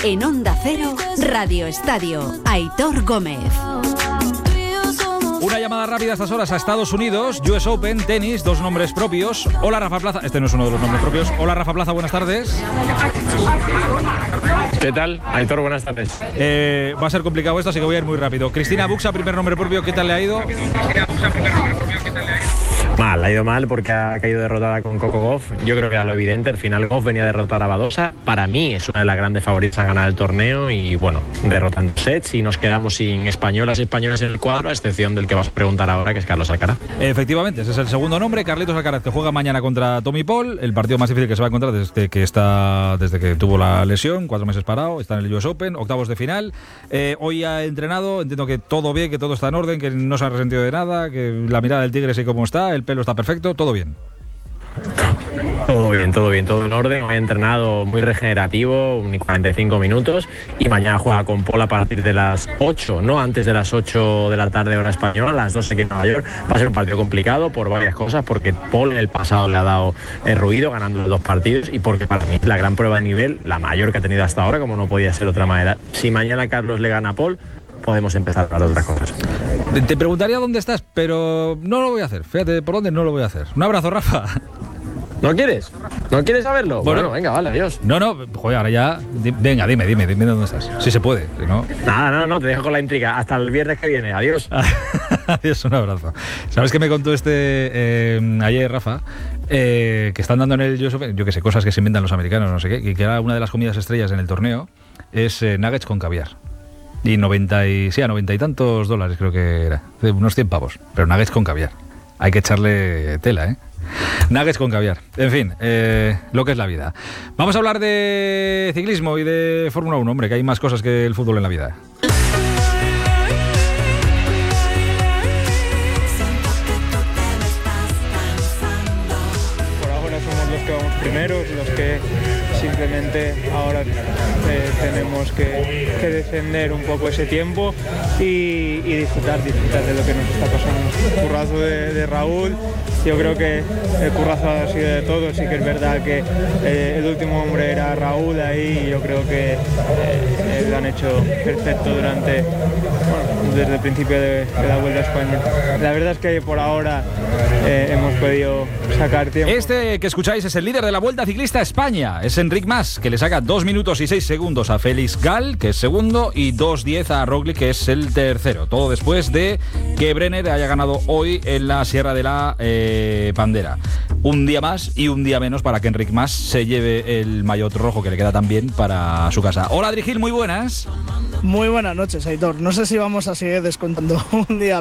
En Onda Cero, Radio Estadio, Aitor Gómez. Una llamada rápida a estas horas a Estados Unidos, US Open, tenis, dos nombres propios. Hola, Rafa Plaza. Este no es uno de los nombres propios. Hola, Rafa Plaza, buenas tardes. ¿Qué tal? Aitor, buenas tardes. Va a ser complicado esto, así que voy a ir muy rápido. Cristina Buxa, primer nombre propio, ¿qué tal le ha ido? Mal, ha ido mal porque ha caído derrotada con Coco Gauff. Yo creo que era lo evidente. Al final Gauff venía a derrotar a Badosa. Para mí es una de las grandes favoritas a ganar el torneo y bueno, derrotando sets y nos quedamos sin españolas y españoles en el cuadro, a excepción del que vas a preguntar ahora, que es Carlos Alcaraz. Efectivamente, ese es el segundo nombre, Carlitos Alcaraz, que juega mañana contra Tommy Paul, el partido más difícil que se va a encontrar desde que tuvo la lesión, 4 meses parado, está en el US Open, octavos de final. Hoy ha entrenado, entiendo que todo bien, que todo está en orden, que no se ha resentido de nada, que la mirada del tigre sí como está, el pelo está perfecto, todo bien. Todo bien, todo en orden. Hoy he entrenado muy regenerativo, 45 minutos y mañana juega con Paul a partir de las 8, no antes de las 8 de la tarde hora española, a las 12 aquí en Nueva York. Va a ser un partido complicado por varias cosas, porque Paul en el pasado le ha dado ruido ganando los 2 partidos y porque para mí la gran prueba de nivel, la mayor que ha tenido hasta ahora, como no podía ser de otra manera. Si mañana Carlos le gana a Paul, podemos empezar a hablar de otras cosas. Te preguntaría dónde estás, pero no lo voy a hacer. Fíjate por dónde no lo voy a hacer. Un abrazo, Rafa. ¿No quieres? ¿No quieres saberlo? Bueno, venga, vale, adiós. No, joder, ahora ya... Venga, dime dónde estás. Si se puede, si no... Nada, no, te dejo con la intriga. Hasta el viernes que viene, adiós. Adiós, un abrazo. ¿Sabes qué me contó ayer, Rafa? Que están dando en el US Open, yo qué sé, cosas que se inventan los americanos, no sé qué, y que era una de las comidas estrellas en el torneo, es nuggets con caviar. Y 90 y tantos dólares creo que era, unos 100 pavos, pero nuggets con caviar. Hay que echarle tela, ¿eh? Nuggets con caviar. En fin, lo que es la vida. Vamos a hablar de ciclismo y de Fórmula 1, hombre, que hay más cosas que el fútbol en la vida. Por ahora somos los que vamos primeros, los que simplemente ahora tenemos que defender un poco ese tiempo y disfrutar de lo que nos está pasando. El currazo de Raúl, yo creo que el currazo ha sido de todos. Sí que es verdad que el último hombre era Raúl ahí, y yo creo que lo han hecho perfecto desde el principio de la Vuelta a España. La verdad es que por ahora hemos podido sacar tiempo. Este que escucháis es el líder de la Vuelta Ciclista a España, es Enric Mas, que le saca 2 minutos y 6 segundos a Félix Gall, que es segundo, y 2:10 a Roglic, que es el tercero. Todo después de que Brenner haya ganado hoy en la Sierra de la Pandera. Un día más y un día menos para que Enric Mas se lleve el maillot rojo que le queda también para su casa. Hola, Adri Gil, muy buenas. Muy buenas noches, Aitor. No sé si vamos a seguir descontando un día